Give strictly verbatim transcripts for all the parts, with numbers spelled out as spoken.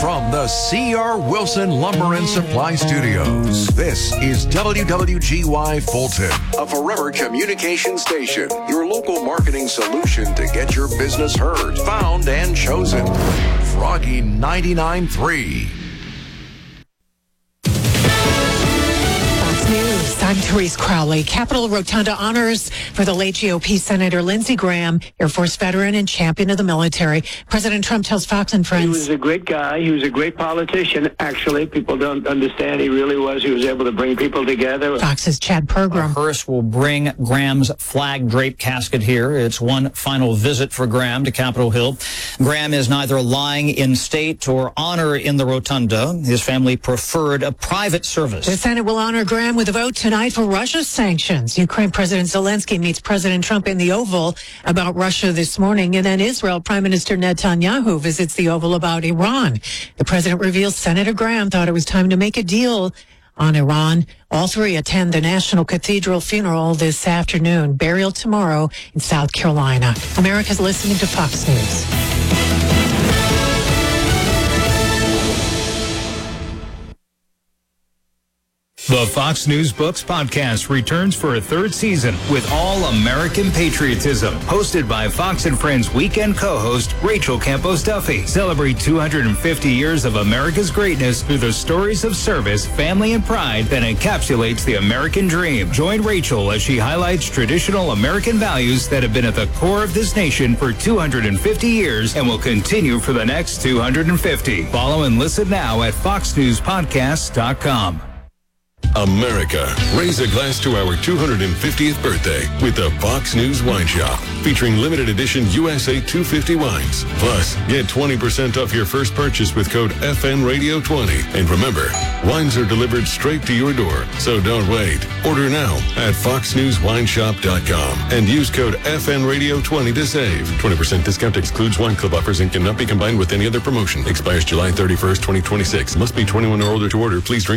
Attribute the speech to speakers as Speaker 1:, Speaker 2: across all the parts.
Speaker 1: From the C R. Wilson Lumber and Supply Studios, this is W W G Y Fulton, a Forever Communication station, your local marketing solution to get your business heard, found, and chosen. Froggy ninety-nine point three.
Speaker 2: News. I'm Therese Crowley. Capitol Rotunda honors for the late G O P Senator Lindsey Graham, Air Force veteran and champion of the military. President Trump tells Fox and Friends.
Speaker 3: He was a great guy. He was a great politician, actually. People don't understand. He really was. He was able to bring people together.
Speaker 2: Fox's Chad Pergram.
Speaker 4: A hearse will bring Graham's flag-draped casket here. It's one final visit for Graham to Capitol Hill. Graham is neither lying in state or honor in the rotunda. His family preferred a private service.
Speaker 2: The Senate will honor Graham with a vote tonight for Russia's sanctions. Ukraine President Zelensky meets President Trump in the Oval about Russia this morning, and then Israel Prime Minister Netanyahu visits the Oval about Iran. The president reveals Senator Graham thought it was time to make a deal on Iran. All three attend the National Cathedral funeral this afternoon. Burial tomorrow in South Carolina. America's listening to Fox News.
Speaker 5: The Fox News Books podcast returns for a third season with all American patriotism. Hosted by Fox and Friends weekend co-host Rachel Campos Duffy. Celebrate two hundred fifty years of America's greatness through the stories of service, family, and pride that encapsulates the American dream. Join Rachel as she highlights traditional American values that have been at the core of this nation for two hundred fifty years and will continue for the next two hundred fifty. Follow and listen now at fox news podcasts dot com.
Speaker 6: America, raise a glass to our two hundred fiftieth birthday with the Fox News Wine Shop, featuring limited edition U S A two fifty wines. Plus, get twenty percent off your first purchase with code F N Radio twenty. And remember, wines are delivered straight to your door, so don't wait. Order now at fox news wine shop dot com and use code F N Radio twenty to save. twenty percent discount excludes wine club offers and cannot be combined with any other promotion. Expires July thirty-first, twenty twenty-six. Must be twenty-one or older to order. Please drink.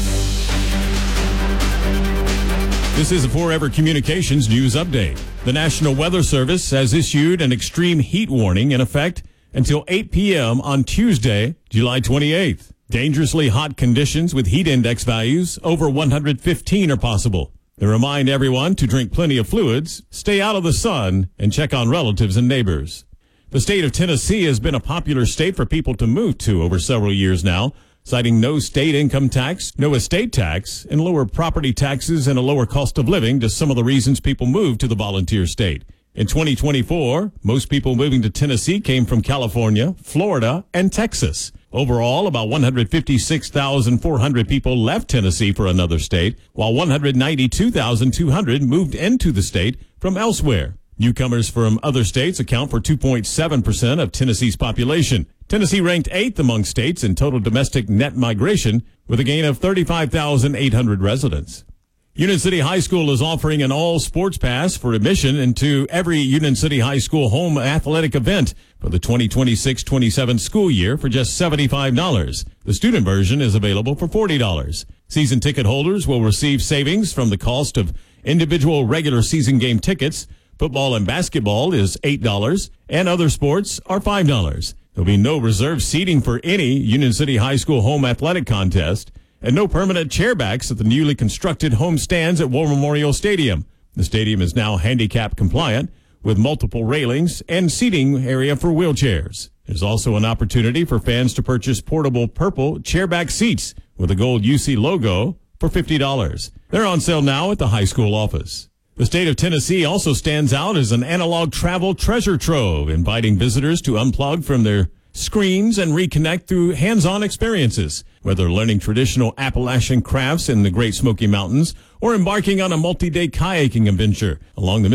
Speaker 7: This is a Forever Communications news update. The National Weather Service has issued an extreme heat warning in effect until eight p.m. on Tuesday, July twenty-eighth. Dangerously hot conditions with heat index values over one hundred fifteen are possible. They remind everyone to drink plenty of fluids, stay out of the sun, and check on relatives and neighbors. The state of Tennessee has been a popular state for people to move to over several years now, citing no state income tax, no estate tax, and lower property taxes and a lower cost of living to some of the reasons people moved to the volunteer state. In twenty twenty-four, most people moving to Tennessee came from California, Florida, and Texas. Overall, about one hundred fifty-six thousand four hundred people left Tennessee for another state, while one hundred ninety-two thousand two hundred moved into the state from elsewhere. Newcomers from other states account for two point seven percent of Tennessee's population. Tennessee ranked eighth among states in total domestic net migration with a gain of thirty-five thousand eight hundred residents. Union City High School is offering an all-sports pass for admission into every Union City High School home athletic event for the twenty twenty-six twenty-seven school year for just seventy-five dollars. The student version is available for forty dollars. Season ticket holders will receive savings from the cost of individual regular season game tickets. Football and basketball is eight dollars, and other sports are five dollars. There'll be no reserved seating for any Union City High School home athletic contest, and no permanent chairbacks at the newly constructed home stands at War Memorial Stadium. The stadium is now handicap compliant with multiple railings and seating area for wheelchairs. There's also an opportunity for fans to purchase portable purple chairback seats with a gold U C logo for fifty dollars. They're on sale now at the high school office. The state of Tennessee also stands out as an analog travel treasure trove, inviting visitors to unplug from their screens and reconnect through hands-on experiences. Whether learning traditional Appalachian crafts in the Great Smoky Mountains or embarking on a multi-day kayaking adventure along the